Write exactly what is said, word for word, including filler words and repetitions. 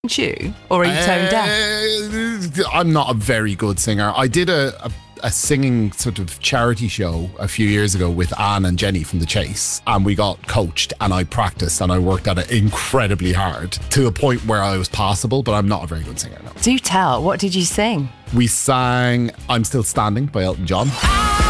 you, or are you tone deaf? Uh, I'm not a very good singer. I did a, a a singing sort of charity show a few years ago with Anne and Jenny from The Chase, and we got coached and I practiced and I worked at it incredibly hard to a point where I was passable, but I'm not a very good singer now. Do tell, what did you sing? We sang I'm Still Standing by Elton John.